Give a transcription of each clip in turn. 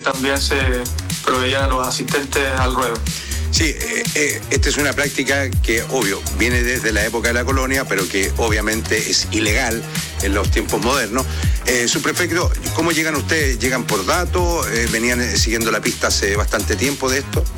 también se proveían a los asistentes al ruedo. Sí, esta es una práctica que, obvio, viene desde la época de la colonia, pero que obviamente es ilegal en los tiempos modernos. Subprefecto, ¿cómo llegan ustedes? ¿Llegan por datos? ¿Venían siguiendo la pista hace bastante tiempo de esto?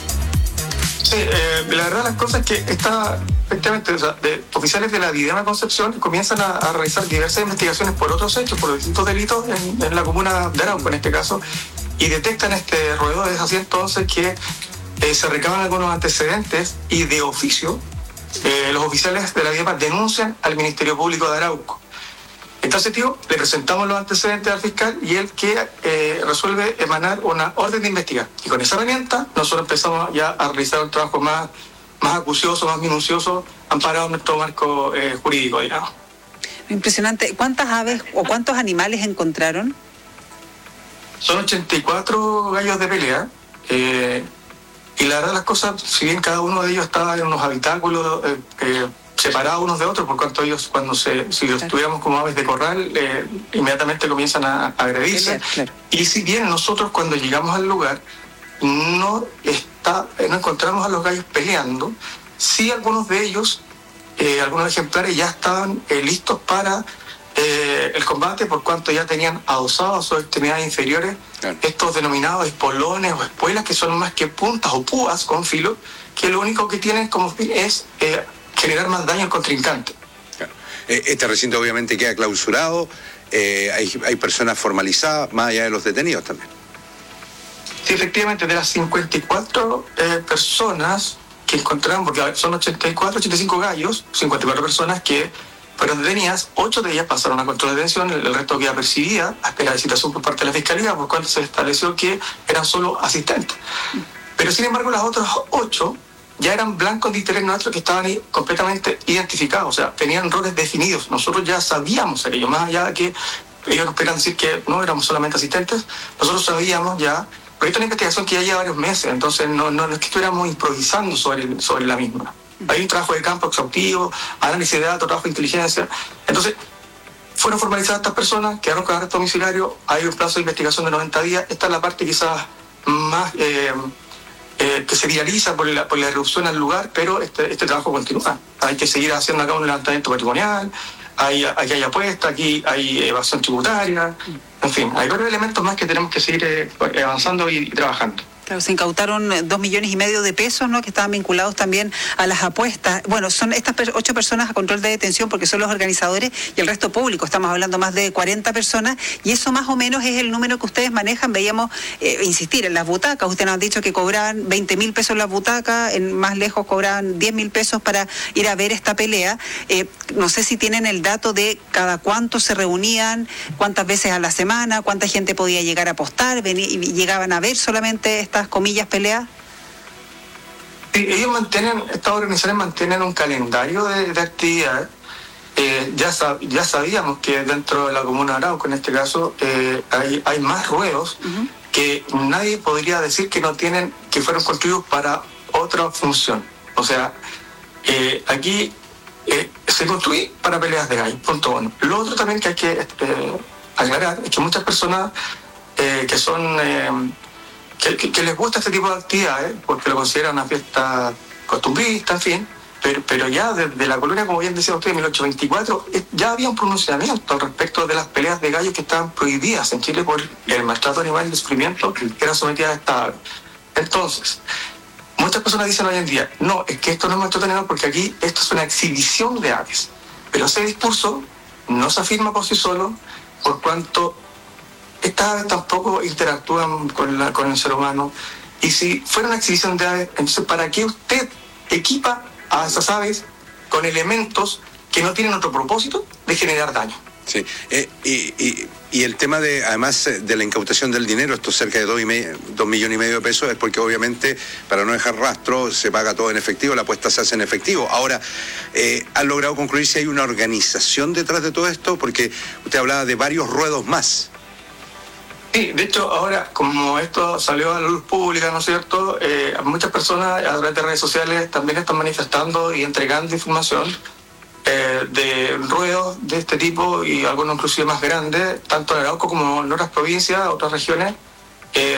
Sí, la verdad las cosas es que efectivamente, oficiales de la Diadema Concepción comienzan a realizar diversas investigaciones por otros hechos, por distintos delitos en la comuna de Arauco en este caso, y detectan este ruedo. Es así entonces que se recaban algunos antecedentes y de oficio los oficiales de la Diadema denuncian al Ministerio Público de Arauco. En tal sentido, le presentamos los antecedentes al fiscal y él que resuelve emanar una orden de investigar. Y con esa herramienta nosotros empezamos ya a realizar un trabajo más acucioso, más minucioso, amparado en nuestro marco jurídico, digamos. Impresionante. ¿Cuántas aves o cuántos animales encontraron? Son 84 gallos de pelea. Y la verdad las cosas, si bien cada uno de ellos estaba en unos habitáculos separados unos de otros, por cuanto ellos si los tuviéramos como aves de corral, inmediatamente comienzan a agredirse. Claro. Y si bien nosotros cuando llegamos al lugar no encontramos a los gallos peleando, sí algunos de ellos, algunos ejemplares ya estaban listos para el combate, por cuanto ya tenían adosados a sus extremidades inferiores estos denominados espolones o espuelas, que son más que puntas o púas con filo, que lo único que tienen como fin es generar más daño al contrincante. Claro. Este recinto obviamente queda clausurado, hay personas formalizadas, más allá de los detenidos también. Sí, efectivamente, de las 54 personas que encontraron, porque son 85 gallos, 54 personas que fueron detenidas, 8 de ellas pasaron a control de detención, el resto queda percibida a espera de citación por parte de la Fiscalía, por cuanto se estableció que eran solo asistentes. Pero sin embargo, las otras 8 ya eran blancos de interés nuestro, que estaban ahí completamente identificados, o sea, tenían roles definidos. Nosotros ya sabíamos aquello, más allá de que ellos nos querían decir que no éramos solamente asistentes, nosotros sabíamos ya, porque esta es una investigación que ya lleva varios meses, entonces no es que estuviéramos improvisando sobre la misma. Hay un trabajo de campo exhaustivo, análisis de datos, trabajo de inteligencia. Entonces, fueron formalizadas estas personas, quedaron con arresto domiciliario, hay un plazo de investigación de 90 días. Esta es la parte quizás más que se viraliza por la erupción al lugar, pero este trabajo continúa. Hay que seguir haciendo acá un levantamiento patrimonial, aquí hay apuestas, aquí hay evasión tributaria, en fin, hay varios elementos más que tenemos que seguir avanzando y trabajando. Claro, se incautaron 2,5 millones de pesos, ¿no?, que estaban vinculados también a las apuestas. Bueno, son estas 8 personas a control de detención porque son los organizadores y el resto público. Estamos hablando más de 40 personas y eso más o menos es el número que ustedes manejan. Veíamos, insistir, en las butacas. Ustedes nos han dicho que cobraban 20.000 pesos las butacas, en más lejos cobraban 10.000 pesos para ir a ver esta pelea. No sé si tienen el dato de cada cuánto se reunían, cuántas veces a la semana, cuánta gente podía llegar a apostar, llegaban a ver solamente estas comillas peleas. Sí, estas organizaciones mantienen un calendario de actividades. Ya sabíamos que dentro de la comuna de Arauco, en este caso, hay más ruedos que nadie podría decir que fueron construidos para otra función. O sea, aquí se construye para peleas de gallo, punto uno. Lo otro también que hay que aclarar es que muchas personas que son que les gusta este tipo de actividades, porque lo consideran una fiesta costumbrista, en fin, pero ya desde la colonia, como bien decía usted, en 1824, ya había un pronunciamiento al respecto de las peleas de gallos que estaban prohibidas en Chile por el maltrato animal y el sufrimiento que era sometido a esta ave. Entonces, muchas personas dicen hoy en día, no, es que esto no es maltrato animal porque aquí esto es una exhibición de aves. Pero ese discurso no se afirma por sí solo, por cuanto estas aves tampoco interactúan con el ser humano. Y si fuera una exhibición de aves, entonces ¿para qué usted equipa a esas aves con elementos que no tienen otro propósito de generar daño? Sí, y el tema además de la incautación del dinero, estos cerca de 2,5 millones de pesos, es porque obviamente para no dejar rastro se paga todo en efectivo, la apuesta se hace en efectivo. Ahora, ¿han logrado concluir si hay una organización detrás de todo esto? Porque usted hablaba de varios ruedos más. Sí, de hecho, ahora, como esto salió a la luz pública, ¿no es cierto?, muchas personas a través de redes sociales también están manifestando y entregando información de ruedos de este tipo y algunos inclusive más grandes, tanto en Arauco como en otras provincias, otras regiones,